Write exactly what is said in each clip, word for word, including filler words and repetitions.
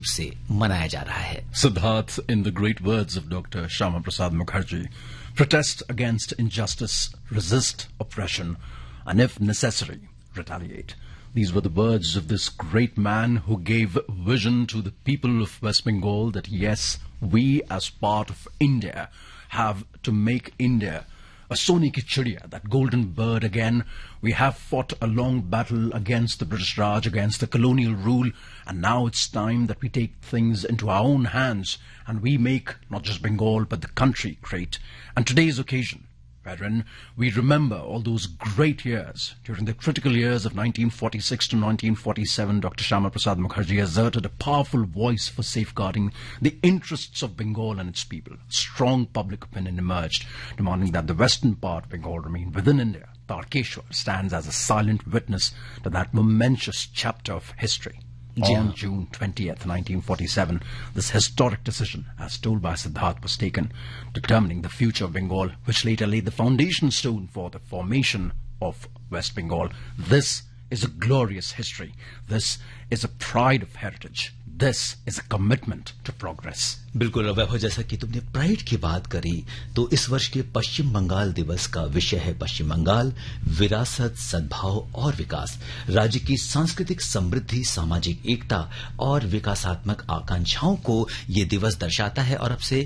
से मनाया जा रहा है। Siddharth, in the great words of Doctor Shyama Prasad Mukherjee, protest against injustice, resist oppression, and if necessary, retaliate. These were the words of this great man who gave vision to the people of West Bengal that yes, we as part of India have to make India a Soni ki chidiya, that golden bird again. We have fought a long battle against the British Raj, against the colonial rule, and now it's time that we take things into our own hands and we make not just Bengal but the country great. And today's occasion, wherein we remember all those great years. During the critical years of nineteen forty-six to nineteen forty-seven, Doctor Shyama Prasad Mukherjee exerted a powerful voice for safeguarding the interests of Bengal and its people. Strong public opinion emerged, demanding that the western part of Bengal remain within India. Tarkeshwar stands as a silent witness to that momentous chapter of history. On June twentieth, nineteen forty-seven, this historic decision, as told by Siddharth, was taken, determining the future of Bengal, which later laid the foundation stone for the formation of West Bengal. This is a glorious history. This is a pride of heritage. This is a commitment to progress. बिल्कुल वैभव, जैसा कि तुमने pride की बात करी, तो इस वर्ष के पश्चिम बंगाल दिवस का विषय है पश्चिम बंगाल, विरासत, सद्भाव और विकास। राज्य की सांस्कृतिक समृद्धि, सामाजिक एकता और विकासात्मक आकांक्षाओं को ये दिवस दर्शाता है। और अब से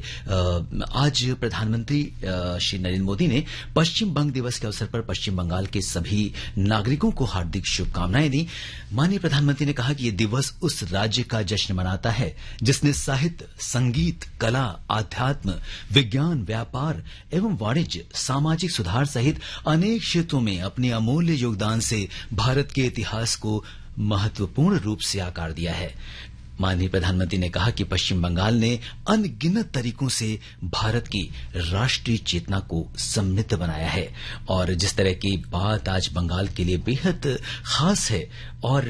आज प्रधानमंत्री श्री नरेंद्र मोदी ने पश्चिम बंग दिवस के अवसर पर पश्चिम बंगाल के सभी नागरिकों को हार्दिक शुभकामनाएं दी। माननीय प्रधानमंत्री ने कहा कि ये दिवस उस राज्य का जश्न मनाता है जिसने साहित्य, संगीत, कला, आध्यात्म, विज्ञान, व्यापार एवं वाणिज्य, सामाजिक सुधार सहित अनेक क्षेत्रों में अपने अमूल्य योगदान से भारत के इतिहास को महत्वपूर्ण रूप से आकार दिया है। माननीय प्रधानमंत्री ने कहा कि पश्चिम बंगाल ने अनगिनत तरीकों से भारत की राष्ट्रीय चेतना को समृद्ध बनाया है। और जिस तरह की बात आज बंगाल के लिए बेहद खास है, और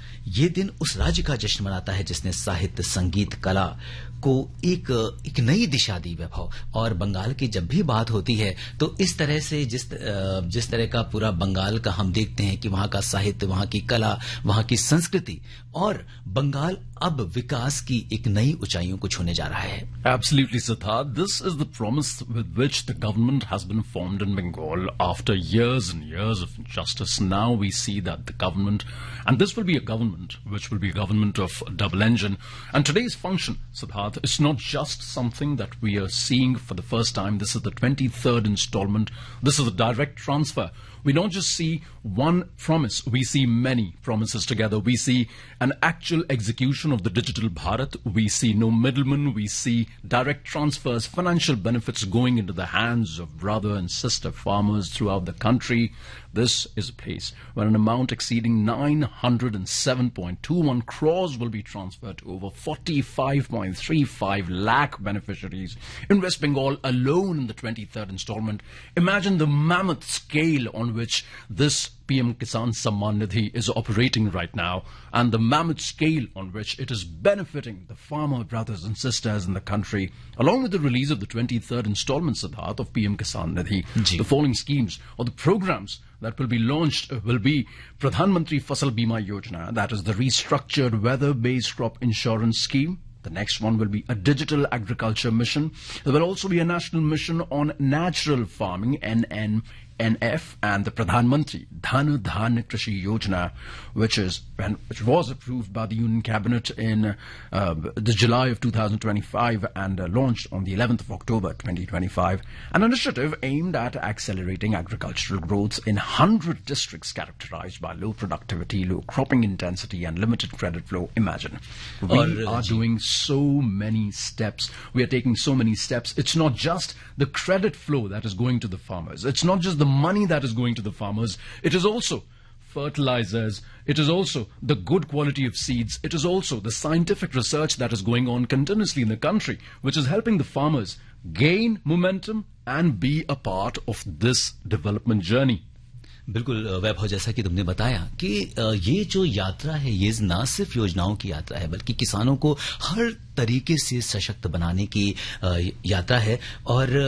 ये दिन उस राज्य का जश्न मनाता है जिसने साहित्य, संगीत, कला को एक एक नई दिशा दी वैभव। और बंगाल की जब भी बात होती है तो इस तरह से जिस जिस तरह का पूरा बंगाल का हम देखते हैं कि वहां का साहित्य, वहां की कला, वहां की संस्कृति, और बंगाल अब विकास की एक नई ऊंचाइयों को छूने जा रहा है। Absolutely, Siddharth. This is the promise with which the government has been formed in Bengal after years and years of injustice. Now we see that the government, and this will be a government which will be a government of double engine. And today's function, Siddharth, is not just something that we are seeing for the first time. This is the twenty-third installment. This is a direct transfer. We don't just see one promise, we see many promises together. We see an actual execution of the digital Bharat. We see no middlemen. We see direct transfers, financial benefits going into the hands of brother and sister farmers throughout the country. This is a place where an amount exceeding nine hundred seven point two one crores will be transferred to over forty-five point three five lakh beneficiaries in West Bengal alone in the twenty-third installment. Imagine the mammoth scale on which this P M Kisan Samman Nidhi is operating right now, and the mammoth scale on which it is benefiting the farmer brothers and sisters in the country. Along with the release of the twenty-third installment, Siddharth, of P M Kisan Nidhi, the following schemes or the programs that will be launched will be Pradhan Mantri Fasal Bima Yojana, that is the restructured weather-based crop insurance scheme. The next one will be a digital agriculture mission. There will also be a national mission on natural farming, N N N F, and the Pradhan Mantri Dhan Dhan Krishi Yojana, which is which was approved by the Union Cabinet in uh, the July of two thousand twenty-five and uh, launched on the eleventh of October twenty twenty-five. An initiative aimed at accelerating agricultural growth in one hundred districts characterized by low productivity, low cropping intensity, and limited credit flow. Imagine, we are doing so many steps. We are taking so many steps. It's not just the credit flow that is going to the farmers. It's not just the money that is going to the farmers. It is also fertilizers. It is also the good quality of seeds. It is also the scientific research that is going on continuously in the country, which is helping the farmers gain momentum and be a part of this development journey. बिल्कुल वैभव, जैसा कि तुमने बताया कि ये जो यात्रा है ये ना सिर्फ योजनाओं की यात्रा है बल्कि किसानों को हर तरीके से सशक्त बनाने की यात्रा है। और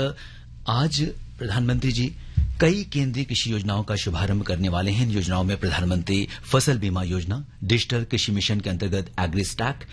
आज प्रधानमंत्री जी कई केंद्रीय कृषि योजनाओं का शुभारंभ करने वाले हैं। इन योजनाओं में प्रधानमंत्री फसल बीमा योजना, डिजिटल कृषि मिशन के अंतर्गत एग्री स्टैक,